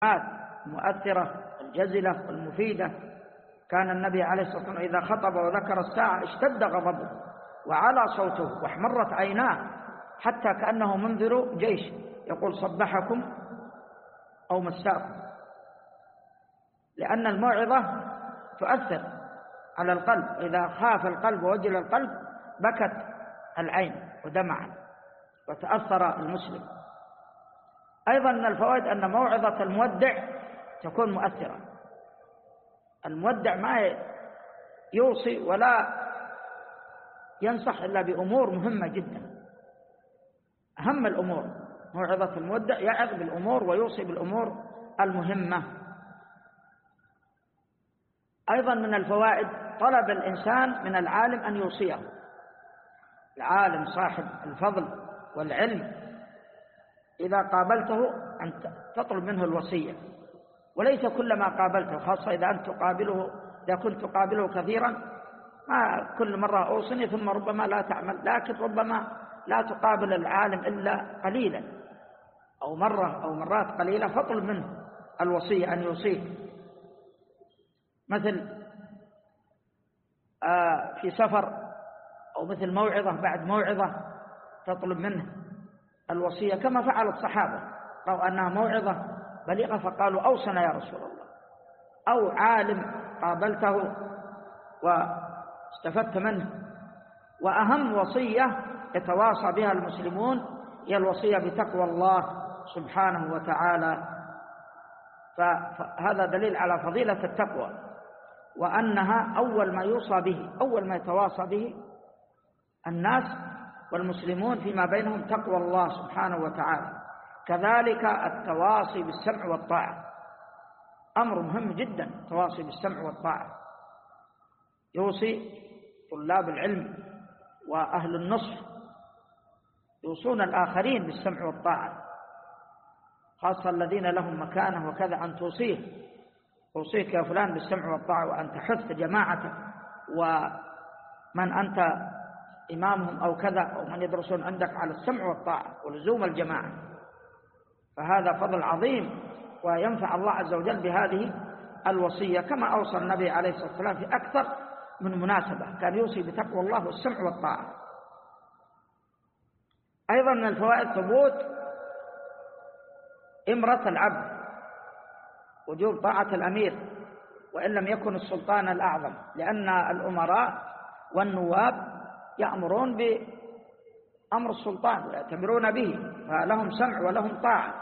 المؤثرة الجزلة والمفيدة. كان النبي عليه الصلاة والسلام إذا خطب وذكر الساعة اشتد غضبه وعلى صوته واحمرت عيناه حتى كأنه منذر جيش يقول صبحكم أو مساكم، لأن الموعظة تؤثر على القلب. إذا خاف القلب ووجل القلب بكت العين ودمعت وتأثر المسلم. أيضا من الفوائد أن موعظة المودع تكون مؤثرة. المودع ما يوصي ولا ينصح إلا بأمور مهمة جدا، أهم الأمور. موعظة المودع يعظ بالأمور ويوصي بالأمور المهمة. أيضا من الفوائد طلب الإنسان من العالم أن يوصيه. العالم صاحب الفضل والعلم إذا قابلته أن تطلب منه الوصية، وليس كلما قابلته، خاصة إذا كنت تقابله كثيرا، ما كل مرة أوصني ثم ربما لا تعمل، لكن ربما لا تقابل العالم إلا قليلا أو مرة أو مرات قليلة، فاطلب منه الوصية أن يوصيك. مثل في سفر، أو مثل موعظة بعد موعظة تطلب منه الوصية، كما فعل الصحابة، رأوا أنها موعظة بليغة فقالوا أوصنا يا رسول الله. أو عالم قابلته واستفدت منه. وأهم وصية يتواصى بها المسلمون هي الوصية بتقوى الله سبحانه وتعالى، فهذا دليل على فضيلة التقوى، وأنها أول ما يوصى به، أول ما يتواصى به الناس والمسلمون فيما بينهم تقوى الله سبحانه وتعالى. كذلك التواصي بالسمع والطاعة أمر مهم جدا، التواصي بالسمع والطاعة. يوصي طلاب العلم وأهل النصح يوصون الآخرين بالسمع والطاعة، خاصة الذين لهم مكانة وكذا، أن توصيك يا فلان بالسمع والطاعة، وأن تحث جماعتك ومن أنت إمامهم أو كذا أو من يدرسون عندك على السمع والطاعة ولزوم الجماعة. فهذا فضل عظيم، وينفع الله عز وجل بهذه الوصية، كما أوصى النبي عليه الصلاة والسلام في أكثر من مناسبة، كان يوصي بتقوى الله والسمع والطاعة. أيضا من الفوائد ثبوت إمرة العبد، وجوب طاعة الأمير وإن لم يكن السلطان الأعظم، لأن الأمراء والنواب يأمرون بأمر السلطان ويأتمرون به، فلهم سمع ولهم طاعة.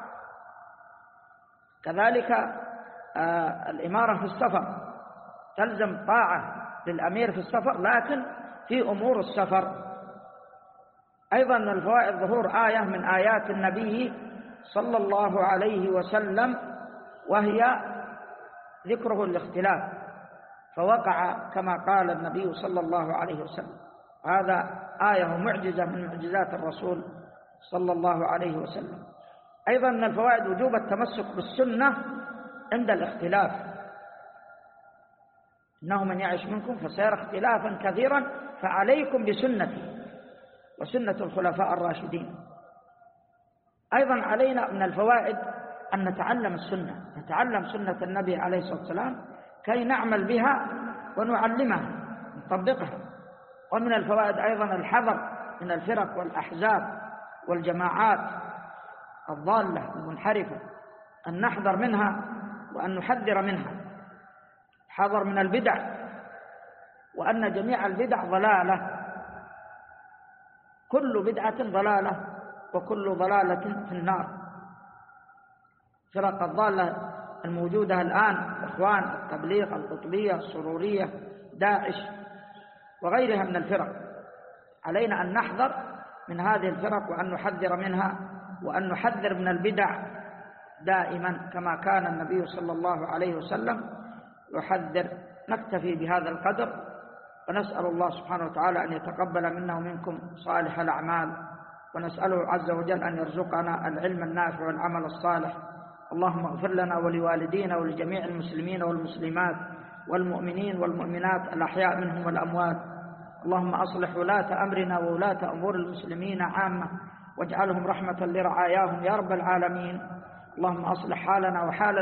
كذلك الإمارة في السفر تلزم طاعة للأمير في السفر، لكن في أمور السفر. أيضا من الفوائد ظهور آية من آيات النبي صلى الله عليه وسلم، وهي ذكره الاختلاف، فوقع كما قال النبي صلى الله عليه وسلم. هذا آية ومعجزة من معجزات الرسول صلى الله عليه وسلم. أيضا من الفوائد وجوب التمسك بالسنة عند الاختلاف، إنه من يعش منكم فسيرى اختلافا كثيرا فعليكم بسنتي وسنة الخلفاء الراشدين. أيضا علينا من الفوائد أن نتعلم السنة، نتعلم سنة النبي عليه الصلاة والسلام كي نعمل بها ونعلمها نطبقها. ومن الفوائد أيضا الحذر من الفرق والأحزاب والجماعات الضالة المنحرفة، أن نحذر منها وأن نحذر منها، حذر من البدع، وأن جميع البدع ضلالة، كل بدعة ضلالة وكل ضلالة في النار. فرق الضالة الموجودة الآن، إخوان، التبليغ، القطبية، السرورية، داعش وغيرها من الفرق، علينا أن نحذر من هذه الفرق وأن نحذر منها، وأن نحذر من البدع دائما كما كان النبي صلى الله عليه وسلم يحذر. نكتفي بهذا القدر، ونسأل الله سبحانه وتعالى أن يتقبل منا ومنكم صالح الأعمال، ونسأله عز وجل أن يرزقنا العلم النافع والعمل الصالح. اللهم اغفر لنا ولوالدينا ولجميع المسلمين والمسلمات والمؤمنين والمؤمنات الأحياء منهم والأموات. اللهم أصلح ولاة أمرنا وولاة أمور المسلمين عامة، واجعلهم رحمة لرعاياهم يا رب العالمين. اللهم أصلح حالنا وحال